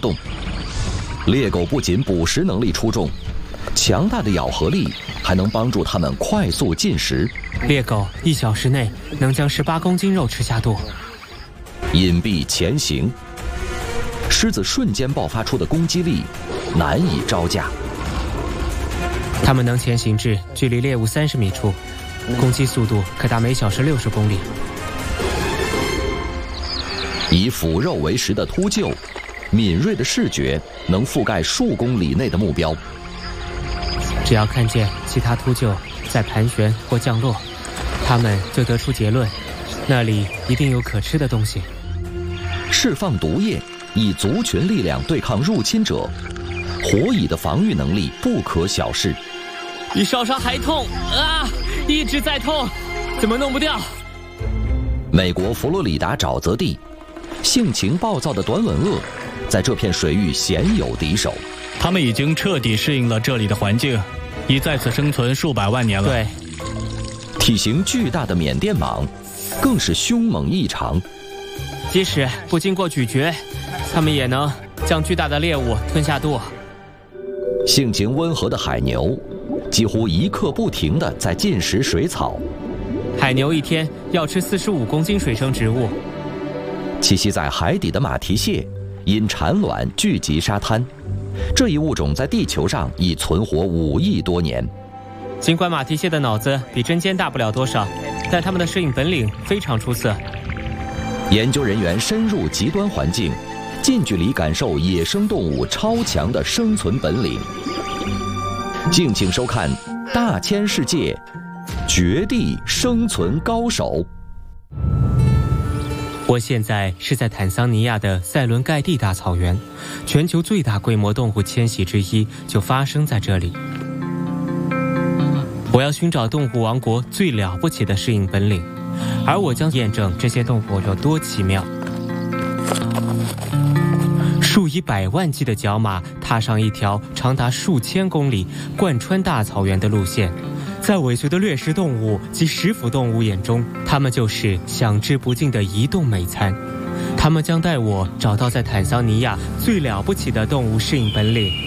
动。猎狗不仅捕食能力出众，强大的咬合力还能帮助它们快速进食。 猎狗1小时内能将18公斤肉吃下肚。 隐蔽前行，狮子瞬间爆发出的攻击力难以招架。 它们能前行至距离猎物30米处，攻击速度可达每小时60公里。 以腐肉为食的秃鹫，敏锐的视觉能覆盖数公里内的目标。 只要看见其他秃鹫在盘旋或降落，它们就得出结论，那里一定有可吃的东西。 释放毒液，以族群力量对抗入侵者，火蚁的防御能力不可小视。 比烧伤还痛啊！一直在痛，怎么弄不掉？ 美国佛罗里达沼泽地，性情暴躁的短吻鳄在这片水域鲜有敌手。 它们已经彻底适应了这里的环境，已在此生存数百万年了。 对， 体型巨大的缅甸蟒更是凶猛异常， 即使不经过咀嚼，它们也能将巨大的猎物吞下肚。 性情温和的海牛几乎一刻不停地在进食水草。 海牛一天要吃45公斤水生植物。 栖息在海底的马蹄蟹因产卵聚集沙滩，这一物种在地球上已存活5亿多年。 尽管马蹄蟹的脑子比针尖大不了多少，但它们的适应本领非常出色。 研究人员深入极端环境，近距离感受野生动物超强的生存本领。敬请收看《大千世界》，绝地生存高手。 我现在是在坦桑尼亚的塞伦盖蒂大草原，全球最大规模动物迁徙之一就发生在这里。我要寻找动物王国最了不起的适应本领，而我将验证这些动物有多奇妙。数以百万计的角马踏上一条长达数千公里、贯穿大草原的路线，在尾随的掠食动物及食腐动物眼中，它们就是享之不尽的移动美餐。它们将带我找到在坦桑尼亚最了不起的动物适应本领。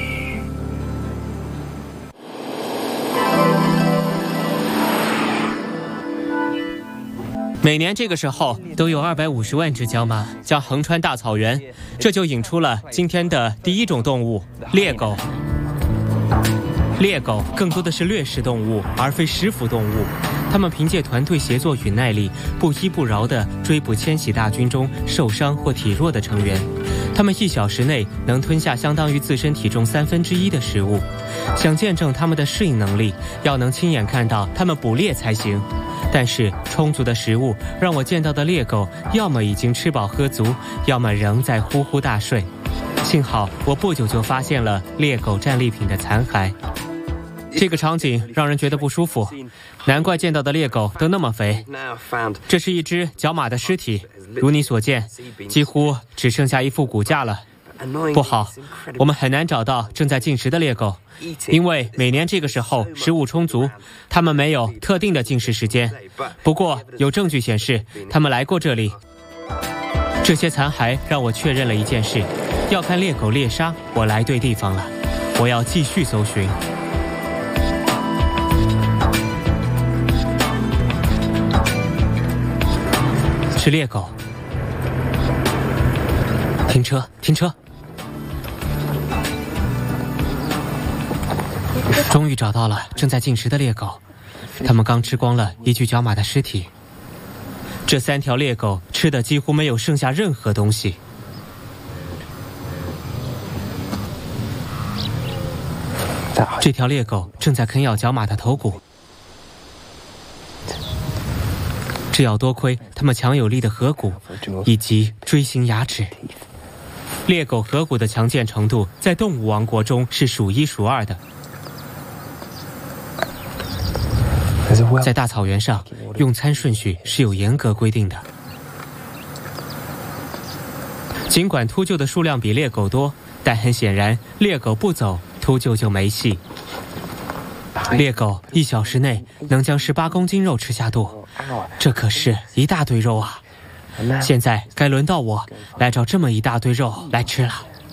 每年这个时候都有250万只角马将横穿大草原，这就引出了今天的第一种动物——猎狗。猎狗更多的是掠食动物，而非食腐动物。它们凭借团队协作与耐力，不依不饶地追捕迁徙大军中受伤或体弱的成员。它们1小时内能吞下相当于自身体重1/3的食物。想见证它们的适应能力，要能亲眼看到它们捕猎才行。但是充足的食物让我见到的猎狗要么已经吃饱喝足，要么仍在呼呼大睡。幸好我不久就发现了猎狗战利品的残骸。这个场景让人觉得不舒服，难怪见到的猎狗都那么肥。这是一只角马的尸体，如你所见，几乎只剩下一副骨架了。不好，我们很难找到正在进食的猎狗，因为每年这个时候食物充足，它们没有特定的进食时间。不过有证据显示它们来过这里。这些残骸让我确认了一件事，要看猎狗猎杀，我来对地方了。我要继续搜寻。是猎狗。停车，停车！终于找到了正在进食的猎狗，它们刚吃光了一具角马的尸体。这3条猎狗吃的几乎没有剩下任何东西。这条猎狗正在啃咬角马的头骨。这要多亏它们强有力的颌骨以及锥形牙齿。猎狗颌骨的强健程度在动物王国中是数1数2的。在大草原上，用餐顺序是有严格规定的。尽管秃鹫的数量比猎狗多，但很显然，猎狗不走，秃鹫就没戏。猎狗1小时内能将18公斤肉吃下肚，这可是一大堆肉啊！现在该轮到我来找这么一大堆肉来吃了。